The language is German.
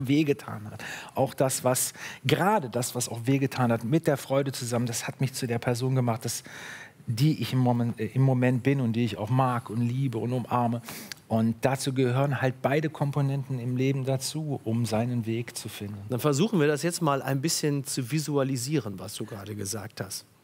wehgetan hat. Auch das, was, gerade das, was auch wehgetan hat, mit der Freude zusammen, das hat mich zu der Person gemacht, die ich im Moment bin und die ich auch mag und liebe und umarme. Und dazu gehören halt beide Komponenten im Leben dazu, um seinen Weg zu finden. Dann versuchen wir das jetzt mal ein bisschen zu visualisieren, was du gerade gesagt hast.